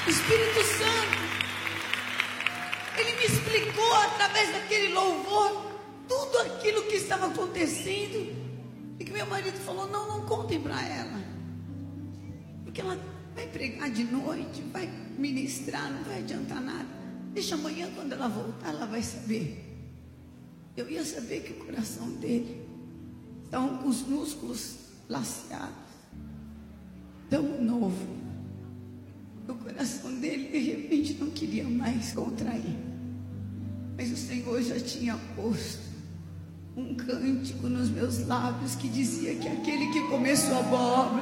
O Espírito Santo, Ele me explicou através daquele louvor tudo aquilo que estava acontecendo. E que meu marido falou: não contem para ela, porque ela vai pregar de noite, vai ministrar, não vai adiantar nada. Deixa amanhã, quando ela voltar, ela vai saber. Eu ia saber que o coração dele estava com os músculos laceados, tão novo. O coração dele de repente não queria mais contrair. Mas o Senhor já tinha posto um cântico nos meus lábios que dizia que aquele que começou a boa obra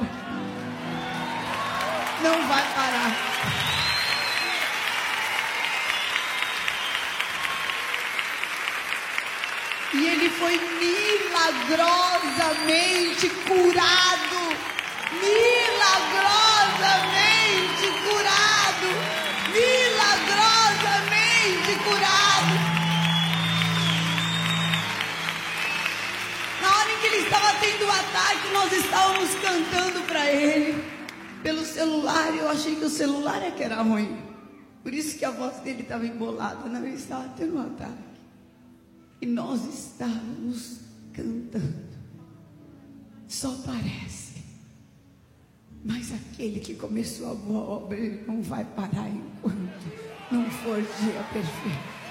não vai parar. E ele foi milagrosamente curado. Milagrosamente curado. Milagrosamente curado. Na hora em que ele estava tendo o ataque, nós estávamos cantando para ele pelo celular. Eu achei que o celular é que era ruim, por isso que a voz dele estava embolada. Não, ele estava tendo um ataque. E nós estávamos cantando. Só parece, mas aquele que começou a boa obra, ele não vai parar enquanto não for dia perfeito.